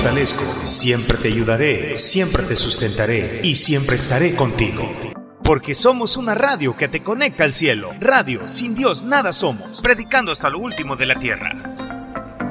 fortalezco, siempre te ayudaré, siempre te sustentaré y siempre estaré contigo. Porque somos una radio que te conecta al cielo. Radio, sin Dios nada somos. Predicando hasta lo último de la tierra.